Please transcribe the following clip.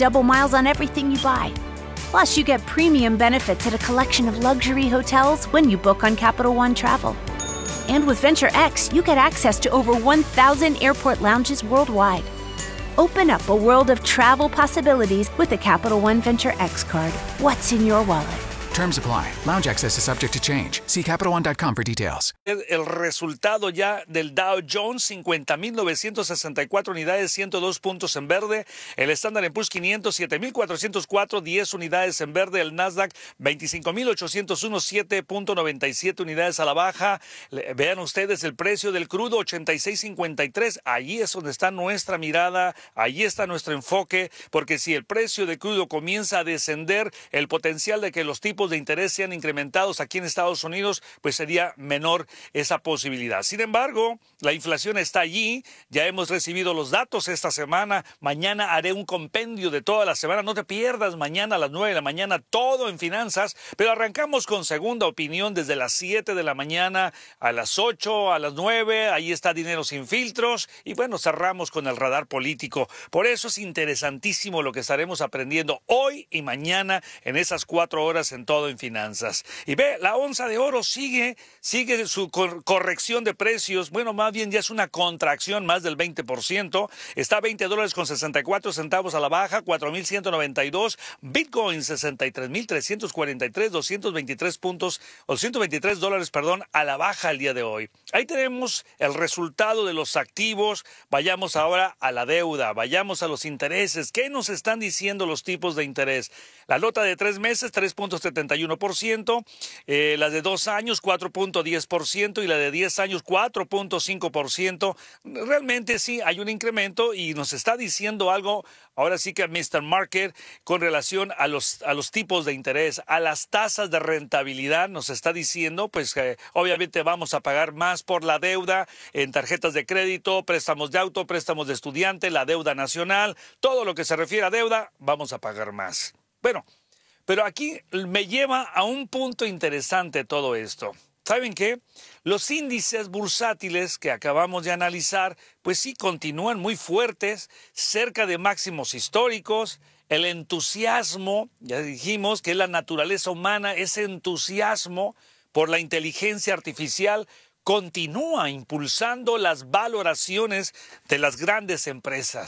double miles on everything you buy. Plus, you get premium benefits at a collection of luxury hotels when you book on Capital One Travel. And with Venture X, you get access to over 1,000 airport lounges worldwide. Open up a world of travel possibilities with the Capital One Venture X card. What's in your wallet? Terms apply. Lounge access is subject to change. See CapitalOne.com for details. El resultado ya del Dow Jones, 50.964 unidades, 102 puntos en verde. El Standard & Poor's 500, 7.404, 10 unidades en verde. El Nasdaq, 25.801, 7.97 unidades a la baja. Vean ustedes el precio del crudo, 86.53. Allí es donde está nuestra mirada, allí está nuestro enfoque, porque si el precio del crudo comienza a descender, el potencial de que los tipos de interés sean incrementados aquí en Estados Unidos, pues sería menor esa posibilidad. Sin embargo, la inflación está allí, ya hemos recibido los datos esta semana, mañana haré un compendio de toda la semana, no te pierdas mañana a las 9 de la mañana, todo en finanzas, pero arrancamos con segunda opinión desde las 7 de la mañana a las 8, a las 9, ahí está Dinero Sin Filtros, y bueno, cerramos con el radar político. Por eso es interesantísimo lo que estaremos aprendiendo hoy y mañana en esas 4 horas en todo en finanzas. Y ve, la onza de oro sigue su corrección de precios, bueno, más bien ya es una contracción más del 20%, está a $20.64 a la baja, 4.192, Bitcoin 63.343, 223 puntos, o $123, perdón, a la baja el día de hoy. Ahí tenemos el resultado de los activos. Vayamos ahora a la deuda, vayamos a los intereses. ¿Qué nos están diciendo los tipos de interés? La nota de 3 meses, 3.71%, la de 2 años, 4.10%, y la de 10 años, 4.5%. Realmente sí hay un incremento y nos está diciendo algo, ahora sí que Mr. Market, con relación a los tipos de interés, a las tasas de rentabilidad. Nos está diciendo, pues, obviamente vamos a pagar más por la deuda en tarjetas de crédito, préstamos de auto, préstamos de estudiante, la deuda nacional, todo lo que se refiere a deuda, vamos a pagar más. Bueno, pero aquí me lleva a un punto interesante todo esto. ¿Saben qué? Los índices bursátiles que acabamos de analizar, pues sí continúan muy fuertes, cerca de máximos históricos. El entusiasmo, ya dijimos que es la naturaleza humana, ese entusiasmo por la inteligencia artificial continúa impulsando las valoraciones de las grandes empresas.